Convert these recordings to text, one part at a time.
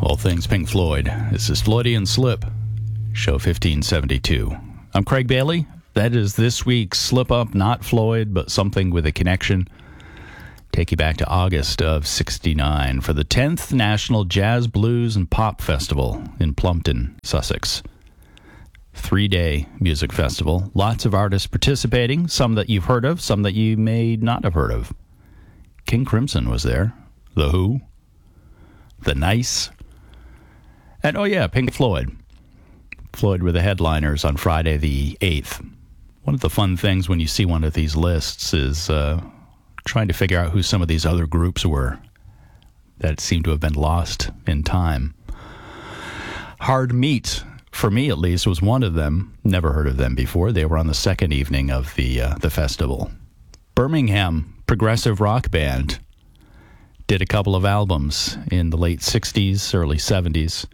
all things Pink Floyd. This is Floydian Slip, show 1572. I'm Craig Bailey. That is this week's Slip Up, not Floyd, but something with a connection. Take you back to August of 69 for the 10th National Jazz, Blues, and Pop Festival in Plumpton, Sussex. 3-day music festival. Lots of artists participating, some that you've heard of, some that you may not have heard of. King Crimson was there. The Who. The Nice. And, oh yeah, Pink Floyd. Floyd were the headliners on Friday the 8th. One of the fun things when you see one of these lists is trying to figure out who some of these other groups were that seem to have been lost in time. Hard Meat, for me at least, was one of them. Never heard of them before. They were on the second evening of the festival. Birmingham progressive rock band did a couple of albums in the late 60s, early 70s.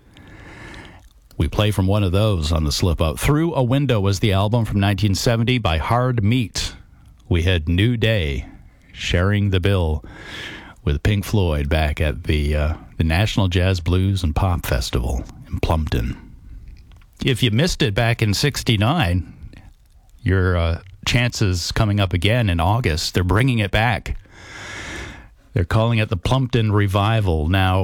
We play from one of those on the Slip Up. Through a Window was the album from 1970 by Hard Meat. We had New Day sharing the bill with Pink Floyd back at the National Jazz, Blues, and Pop Festival in Plumpton. If you missed it back in 69, your chances coming up again in August. They're bringing it back. They're calling it the Plumpton Revival. Now,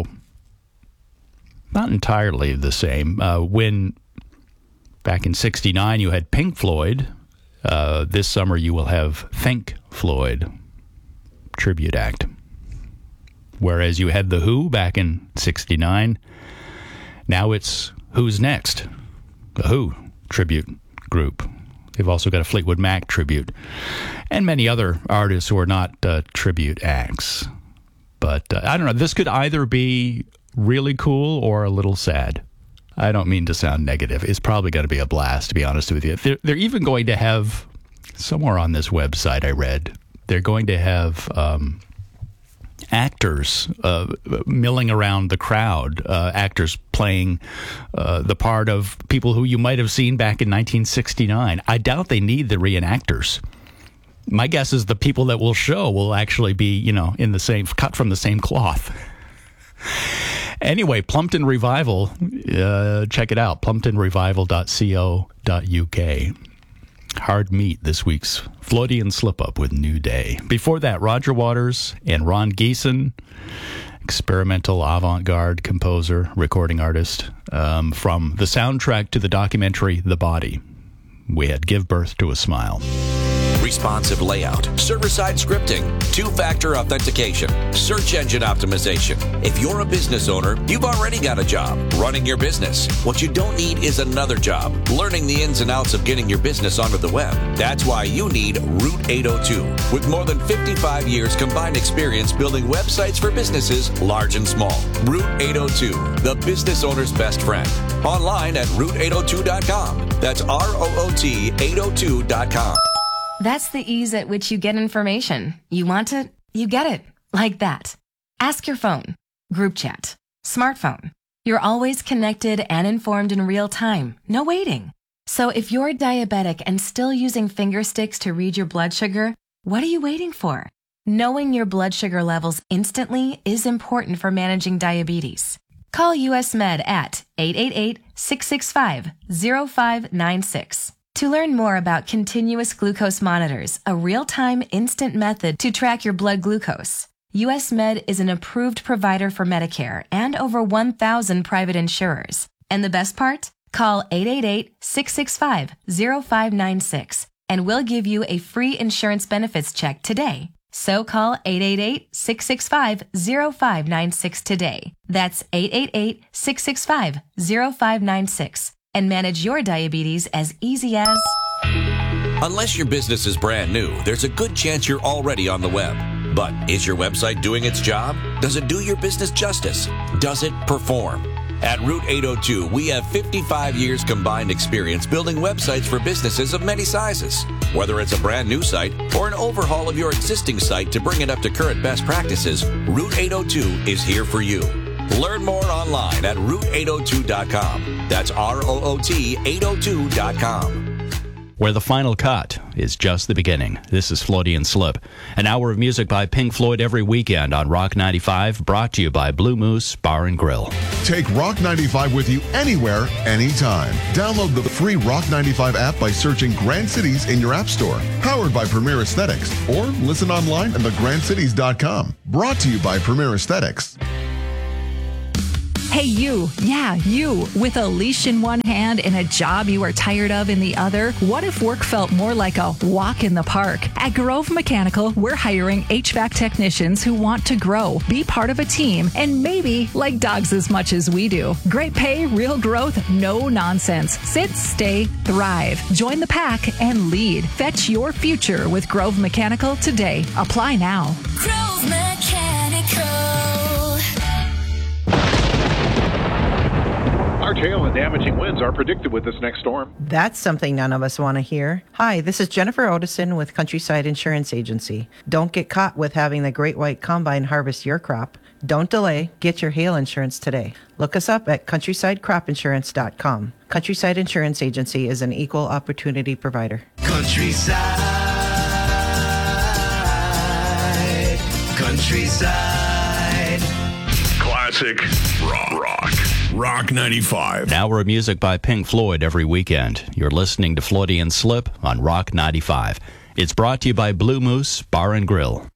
not entirely the same. When back in 69 you had Pink Floyd, this summer you will have Think Floyd tribute act. Whereas you had The Who back in 69, now it's Who's Next? The Who tribute group. They've also got a Fleetwood Mac tribute and many other artists who are not tribute acts. But I don't know, this could either be really cool or a little sad. I don't mean to sound negative. It's probably going to be a blast, to be honest with you. They're even going to have, somewhere on this website I read, they're going to have actors milling around the crowd, actors playing the part of people who you might have seen back in 1969. I doubt they need the reenactors. My guess is the people that will show will actually be, in the same, cut from the same cloth. Anyway, Plumpton Revival, check it out, plumptonrevival.co.uk. Hard Meat, this week's Floydian Slip Up with New Day. Before that, Roger Waters and Ron Geeson, experimental avant-garde composer, recording artist, from the soundtrack to the documentary The Body. We had Give Birth to a Smile. Responsive layout, server-side scripting, two-factor authentication, search engine optimization. If you're a business owner, you've already got a job running your business. What you don't need is another job learning the ins and outs of getting your business onto the web. That's why you need Route 802. With more than 55 years combined experience building websites for businesses large and small. Route 802, the business owner's best friend. Online at route802.com. That's ROOT 802.com. That's the ease at which you get information. You want it, you get it. Like that. Ask your phone. Group chat. Smartphone. You're always connected and informed in real time. No waiting. So if you're diabetic and still using finger sticks to read your blood sugar, what are you waiting for? Knowing your blood sugar levels instantly is important for managing diabetes. Call US Med at 888-665-0596. To learn more about continuous glucose monitors, a real-time instant method to track your blood glucose, US Med is an approved provider for Medicare and over 1,000 private insurers. And the best part? Call 888-665-0596 and we'll give you a free insurance benefits check today. So call 888-665-0596 today. That's 888-665-0596. And manage your diabetes as easy as... Unless your business is brand new, there's a good chance you're already on the web. But is your website doing its job? Does it do your business justice? Does it perform? At Route 802, we have 55 years combined experience building websites for businesses of many sizes. Whether it's a brand new site or an overhaul of your existing site to bring it up to current best practices, Route 802 is here for you. Learn more online at route802.com. That's ROOT802.com. where the final cut is just the beginning. This is Freudian Slip. An hour of music by Pink Floyd every weekend on Rock 95, brought to you by Blue Moose Bar and Grill. Take Rock 95 with you anywhere, anytime. Download the free Rock 95 app by searching Grand Cities in your app store. Powered by Premier Aesthetics. Or listen online at thegrandcities.com. Brought to you by Premier Aesthetics. Hey, you. Yeah, you. With a leash in one hand and a job you are tired of in the other, what if work felt more like a walk in the park? At Grove Mechanical, we're hiring HVAC technicians who want to grow, be part of a team, and maybe like dogs as much as we do. Great pay, real growth, no nonsense. Sit, stay, thrive. Join the pack and lead. Fetch your future with Grove Mechanical today. Apply now. Grove Mechanical. Large hail and damaging winds are predicted with this next storm. That's something none of us want to hear. Hi, this is Jennifer Otison with Countryside Insurance Agency. Don't get caught with having the Great White Combine harvest your crop. Don't delay. Get your hail insurance today. Look us up at CountrysideCropInsurance.com. Countryside Insurance Agency is an equal opportunity provider. Countryside. Classic rock. Rock 95. An hour of music by Pink Floyd every weekend. You're listening to Freudian Slip on Rock 95. It's brought to you by Blue Moose Bar and Grill.